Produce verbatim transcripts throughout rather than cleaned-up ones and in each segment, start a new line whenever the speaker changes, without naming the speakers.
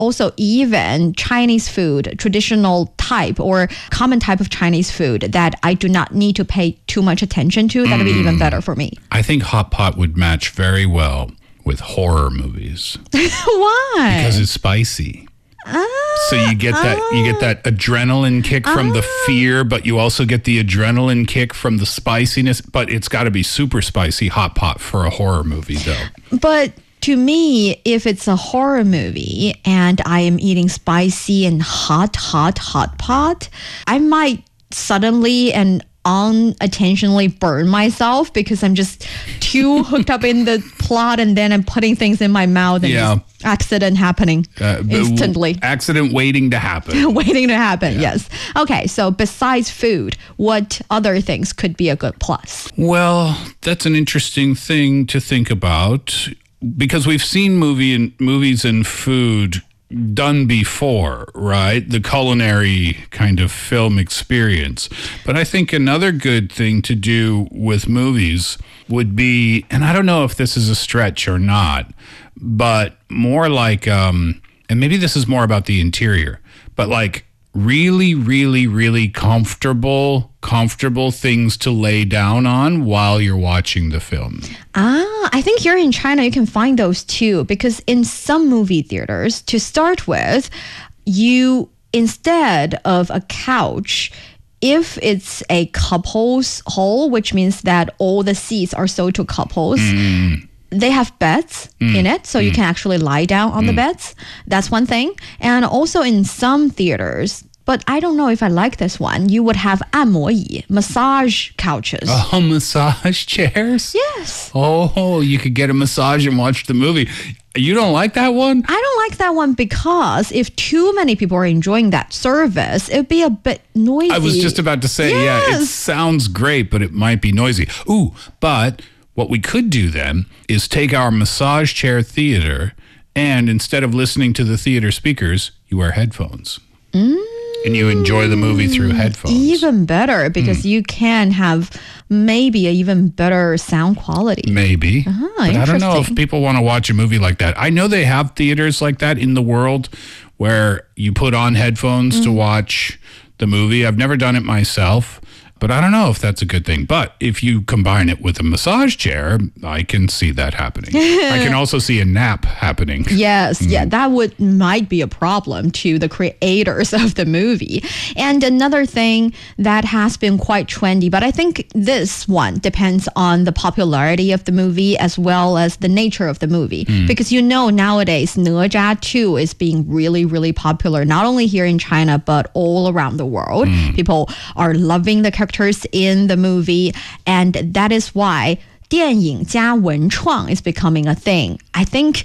also even Chinese food, traditional type or common type of Chinese food that I do not need to pay too much attention to, that would mm. be even better for me.
I think hot pot would match very well with horror movies.
Why?
Because it's spicy.
Ah,
so you get that
ah,
you get that adrenaline kick from
ah.
the fear, but you also get the adrenaline kick from the spiciness. But it's got to be super spicy hot pot for a horror movie, though.
But to me, if it's a horror movie and I am eating spicy and hot, hot, hot pot, I might suddenly and unintentionally burn myself because I'm just too hooked up in the plot, and then I'm putting things in my mouth and
yeah.
accident happening uh, instantly.
Accident waiting to happen.
Waiting to happen, yeah. Yes. Okay, so besides food, what other things could be a good plus?
Well, that's an interesting thing to think about because we've seen movie and movies and food done before, right? The culinary kind of film experience. But I think another good thing to do with movies would be, and I don't know if this is a stretch or not, but more like, um, and maybe this is more about the interior, but like really, really, really comfortable, comfortable things to lay down on while you're watching the film.
Ah, I think here in China, you can find those too, because in some movie theaters, to start with, you, instead of a couch, if it's a couples hall, which means that all the seats are sold to couples, mm. they have beds mm. in it, so mm. you can actually lie down on mm. the beds. That's one thing. And also in some theaters, but I don't know if I like this one, you would have 按摩椅, massage couches.
Oh, massage chairs?
Yes.
Oh, you could get a massage and watch the movie. You don't like that one?
I don't like that one because if too many people are enjoying that service, it'd be a bit noisy.
I was just about to say,
yes.
yeah, it sounds great, but it might be noisy. Ooh, but what we could do then is take our massage chair theater and instead of listening to the theater speakers, you wear headphones.
Mm.
And you enjoy the movie through headphones.
Even better, because mm. you can have maybe an even better sound quality.
Maybe.
Uh-huh,
but I don't know if people want to watch a movie like that. I know they have theaters like that in the world where you put on headphones mm. to watch the movie. I've never done it myself, but I don't know if that's a good thing. But if you combine it with a massage chair, I can see that happening. I can also see a nap happening.
Yes, mm. yeah, that would might be a problem to the creators of the movie. And another thing that has been quite trendy, but I think this one depends on the popularity of the movie as well as the nature of the movie. Mm. Because you know nowadays,哪吒two is being really, really popular, not only here in China, but all around the world. Mm. People are loving the characters in the movie, and that is why 电影加文创 is becoming a thing. I think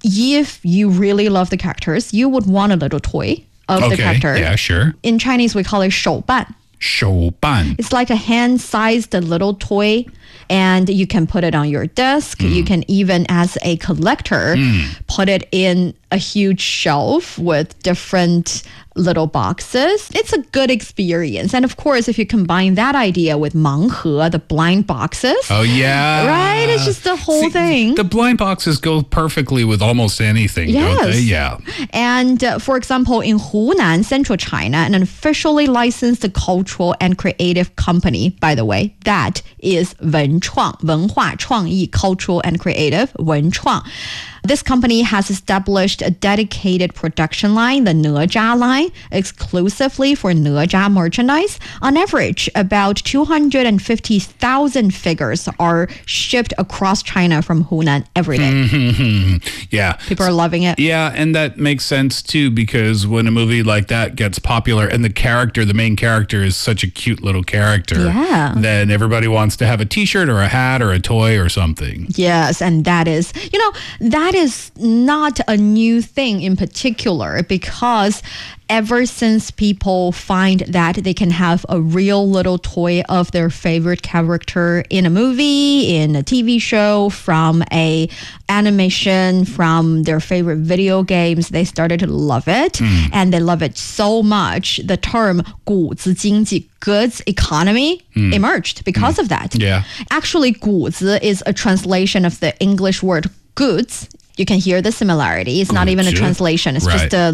if you really love the characters, you would want a little toy of
okay,
the character.
Yeah, sure.
In Chinese, we call it 手办.
手办.
It's like a hand-sized little toy, and you can put it on your desk. Mm. You can even, as a collector, mm. put it in a huge shelf with different little boxes. It's a good experience. And of course, if you combine that idea with 盲盒, the blind boxes.
Oh, yeah.
Right? It's just the whole
See,
thing.
The blind boxes go perfectly with almost anything,
yes.
don't they? Yeah.
And uh, for example, in Hunan, Central China, an officially licensed cultural and creative company, by the way, that is 文创, 文化创意, cultural and creative, 文创. This company has established a dedicated production line, the哪吒line, exclusively for哪吒merchandise. On average, about two hundred fifty thousand figures are shipped across China from Hunan every day.
Mm-hmm. Yeah.
People are loving it.
Yeah, and that makes sense too, because when a movie like that gets popular and the character, the main character is such a cute little character,
yeah.
then everybody wants to have a t-shirt or a hat or a toy or something.
Yes, and that is, you know, that is not a new thing in particular, because ever since people find that they can have a real little toy of their favorite character in a movie, in a T V show, from a animation, from their favorite video games, they started to love it. Mm. And they love it so much. The term 谷子经济, goods economy, mm. emerged because mm. of that.
Yeah.
Actually, 谷子 is a translation of the English word goods You can hear the similarity. It's not even a
Gotcha.
translation. It's
Right.
just a